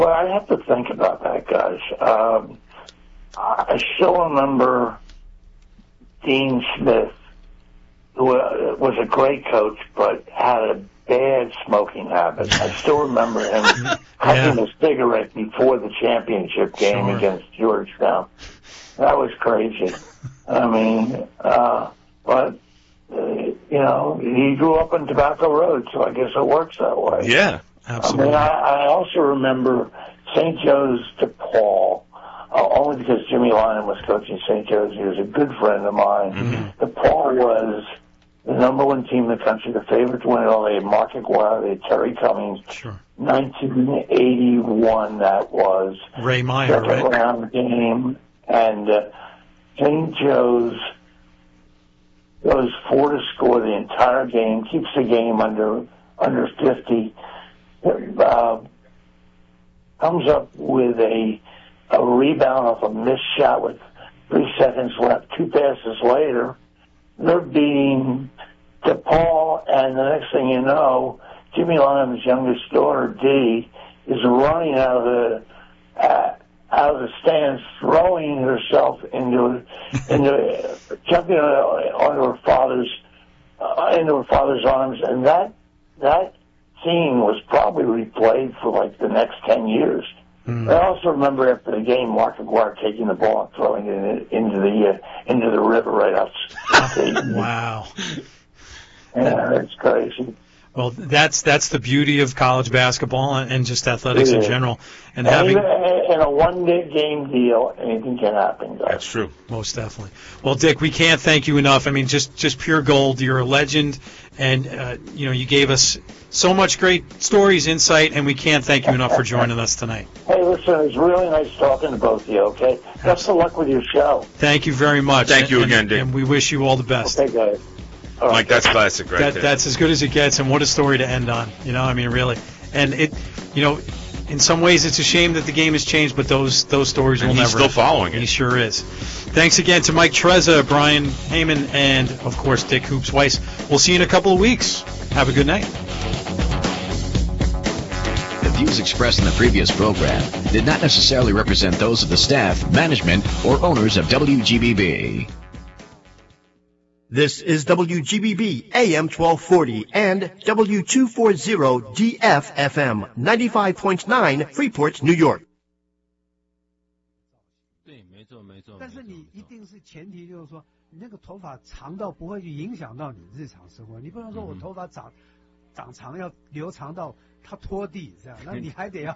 Well, I have to think about that, guys. I still remember Dean Smith, who was a great coach, but had a bad smoking habit. I still remember him cutting a cigarette before the championship game against Georgetown. That was crazy. I mean, but, he grew up on Tobacco Road, so I guess it works that way. Yeah, absolutely. I also remember St. Joe's DePaul, only because Jimmy Lyon was coaching St. Joe's. He was a good friend of mine. Mm-hmm. DePaul was the number one team in the country, the favorite to win it all. They had Mark Aguirre, they had Terry Cummings. Sure. 1981, that was. Ray Meyer, second round game, and St. Joe's goes 4 to score the entire game, keeps the game under 50. Comes up with a rebound off a missed shot with 3 seconds left. 2 passes later, they're beating DePaul, and the next thing you know, Jimmy Lyon's youngest daughter, Dee, is running out of the stands, throwing herself jumping onto her father's arms, and that scene was probably replayed for like the next 10 years. I also remember after the game, Mark Aguirre taking the ball and throwing it into the river right outside. Wow. Yeah, it's crazy. Well, that's the beauty of college basketball and just athletics in general. And even in a one-game deal, anything can happen, guys. That's true. Most definitely. Well, Dick, we can't thank you enough. I mean, just pure gold. You're a legend, and you gave us so much great stories, insight, and we can't thank you enough for joining us tonight. Hey, listen, it was really nice talking to both of you, okay? Best of luck with your show. Thank you very much. Thank you again, Dick. And we wish you all the best. Okay, guys. Mike, that's classic right there. That's as good as it gets, and what a story to end on. I mean, really. And in some ways it's a shame that the game has changed, but those stories will never. He's still following it. He sure is. Thanks again to Mike Trezza, Brian Heyman, and, of course, Dick Hoops Weiss. We'll see you in a couple of weeks. Have a good night. The views expressed in the previous program did not necessarily represent those of the staff, management, or owners of WGBB. This is WGBB AM 1240 and W240 DFFM 95.9 Freeport, New York. 对，没错。但是你一定是前提就是说，你那个头发长到不会去影响到你日常生活。你不能说我头发长长要留长到它拖地这样，那你还得要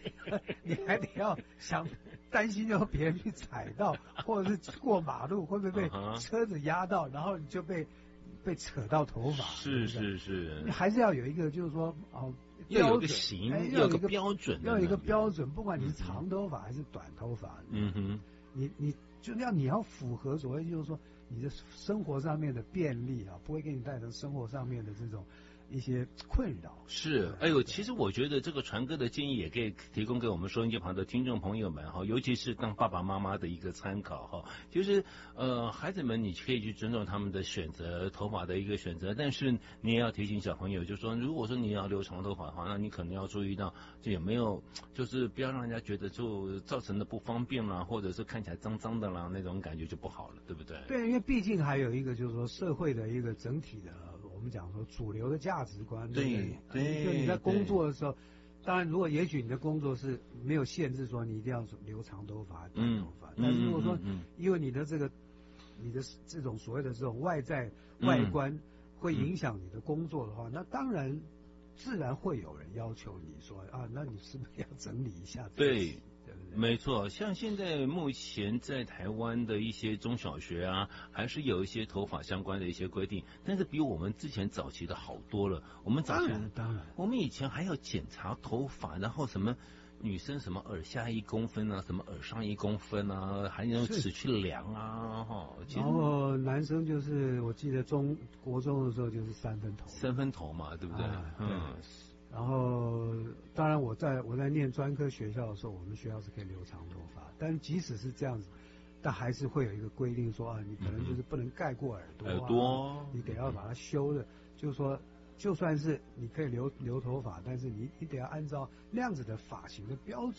想担心有别人去踩到，或者是过马路会不会被车子压到，然后你就被扯到头发。 是， 你还是要有一个就是说要有一个型，要有一个标准， 要有一个标准，不管你是长头发还是短头发，你就你要符合所谓就是说你的生活上面的便利啊，不会给你带来生活上面的这种一些困扰。 是，其实我觉得这个传哥的建议也可以提供给我们收音机旁的听众朋友们哈，尤其是当爸爸妈妈的一个参考哈。就是孩子们你可以去尊重他们的选择，头发的一个选择，但是你也要提醒小朋友，就是说如果说你要留长头发的话，那你可能要注意到就有没有就是不要让人家觉得就造成的不方便啦，或者是看起来脏脏的啦，那种感觉就不好了，对不对？ 对，因为毕竟还有一个就是说社会的一个整体的。我们讲说主流的价值观，对，就你在工作的时候，当然如果也许你的工作是没有限制说你一定要留长头发、短头发，但是如果说因为你的这种所谓的这种外观会影响你的工作的话，那当然自然会有人要求你说啊，那你是不是要整理一下？ 对。没错，像现在目前在台湾的一些中小学啊，还是有一些头发相关的一些规定，但是比我们之前早期的好多了。我们早前当然，我们以前还要检查头发，然后什么女生什么耳下1公分啊，什么耳上1公分啊，还用尺去量啊，哈。 然后男生就是我记得国中的时候就是3 分头嘛，对不对？ 然后，当然我在念专科学校的时候，我们学校是可以留长头发，但即使是这样子，但还是会有一个规定说啊，你可能就是不能盖过耳朵，你得要把它修的，就是说，就算是你可以留头发，但是你得要按照那样子的发型的标准。